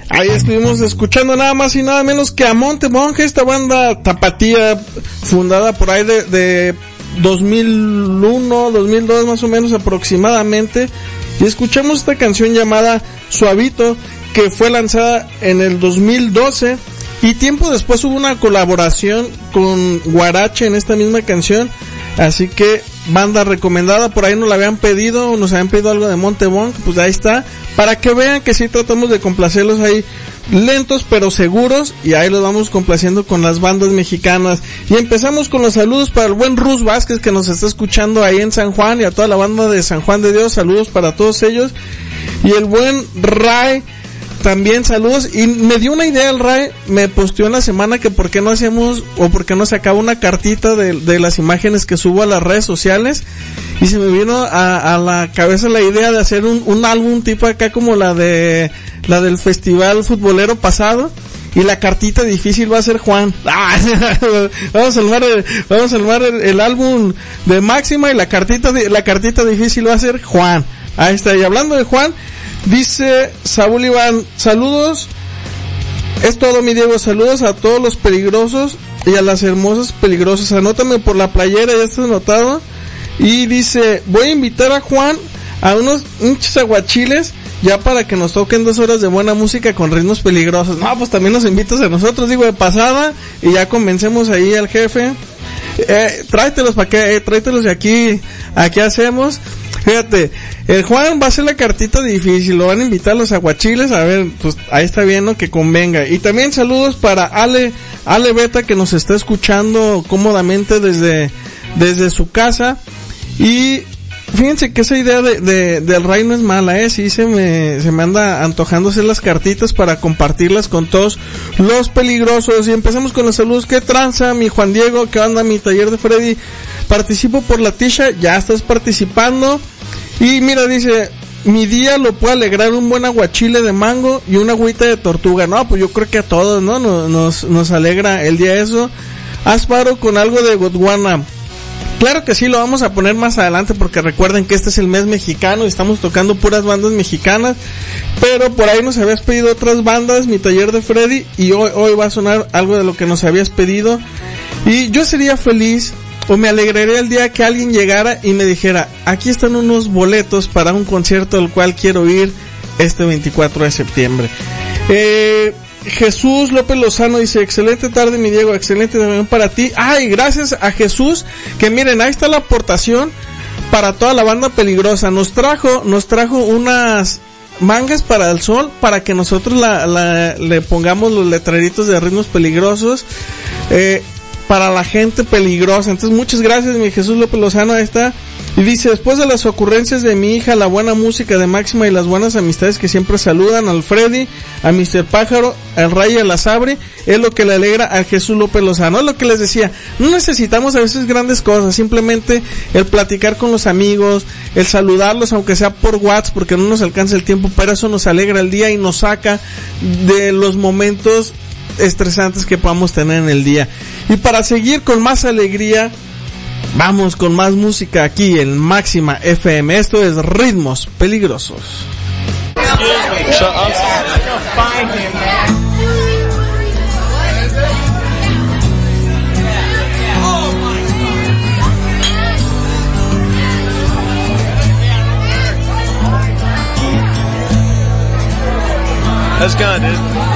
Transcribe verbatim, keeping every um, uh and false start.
Ahí estuvimos escuchando nada más y nada menos que a Monte Monje, esta banda tapatía fundada por ahí de, de dos mil uno, dos mil dos más o menos aproximadamente. Y escuchamos esta canción llamada Suavito, que fue lanzada en el dos mil doce. Y tiempo después hubo una colaboración con Guarache en esta misma canción. Así que banda recomendada, por ahí nos la habían pedido, nos habían pedido algo de Montebón, pues ahí está, para que vean que sí tratamos de complacerlos ahí, lentos pero seguros, y ahí los vamos complaciendo con las bandas mexicanas. Y empezamos con los saludos para el buen Rus Vázquez, que nos está escuchando ahí en San Juan, y a toda la banda de San Juan de Dios, saludos para todos ellos. Y el buen Ray, también saludos, y me dio una idea el Ray, me posteó en la semana que por qué no hacemos, o por qué no sacaba una cartita de, de las imágenes que subo a las redes sociales, y se me vino a, a la cabeza la idea de hacer un, un álbum tipo acá como la de, la del festival futbolero pasado, y la cartita difícil va a ser Juan. Ah, vamos a armar el, vamos a armar el, el álbum de Máxima, y la cartita, la cartita difícil va a ser Juan. Ahí está, y hablando de Juan, dice Saúl Iván, saludos, es todo mi Diego, saludos a todos los peligrosos y a las hermosas peligrosas, anótame por la playera, ya está anotado. Y dice, voy a invitar a Juan a unos hinchos aguachiles, ya para que nos toquen dos horas de buena música con ritmos peligrosos. No, pues también nos invitas a nosotros, digo, de pasada, y ya convencemos ahí al jefe. Eh, tráetelos para que, eh, tráetelos de aquí, aquí hacemos. Fíjate, el Juan va a hacer la cartita difícil, lo van a invitar a los aguachiles, a ver, pues ahí está bien, ¿no? Que convenga. Y también saludos para Ale, Ale Beta, que nos está escuchando cómodamente desde, desde su casa. Y fíjense que esa idea de, de, del Ray no es mala, eh, sí se me, se me anda antojando hacer las cartitas para compartirlas con todos los peligrosos. Y empezamos con los saludos. ¿Qué tranza, mi Juan Diego? ¿Qué onda, mi taller de Freddy? Participo por la tisha, ya estás participando. Y mira, dice, mi día lo puede alegrar un buen aguachile de mango y una agüita de tortuga. No, pues yo creo que a todos, ¿no? Nos, nos, nos alegra el día eso. Haz paro con algo de Gondwana. Claro que sí, lo vamos a poner más adelante, porque recuerden que este es el mes mexicano y estamos tocando puras bandas mexicanas. Pero por ahí nos habías pedido otras bandas, mi taller de Freddy, y hoy, hoy va a sonar algo de lo que nos habías pedido. Y yo sería feliz, o me alegraría el día que alguien llegara y me dijera, aquí están unos boletos para un concierto al cual quiero ir este veinticuatro de septiembre. Eh... Jesús López Lozano dice, excelente tarde mi Diego, excelente también para ti. Ay, gracias a Jesús, que miren, ahí está la aportación para toda la banda peligrosa. Nos trajo, nos trajo unas mangas para el sol, para que nosotros la, la, le pongamos los letreritos de ritmos peligrosos, eh, para la gente peligrosa. Entonces muchas gracias mi Jesús López Lozano, ahí está. Y dice, después de las ocurrencias de mi hija, la buena música de Máxima y las buenas amistades que siempre saludan, al Freddy, a mister Pájaro, al Ray y a la Sabri, es lo que le alegra a Jesús López Lozano. Es lo que les decía, no necesitamos a veces grandes cosas, simplemente el platicar con los amigos, el saludarlos aunque sea por WhatsApp, porque no nos alcanza el tiempo, pero eso nos alegra el día y nos saca de los momentos estresantes que podamos tener en el día. Y para seguir con más alegría, vamos con más música aquí en Máxima F M. Esto es Ritmos Peligrosos. That's gone, dude.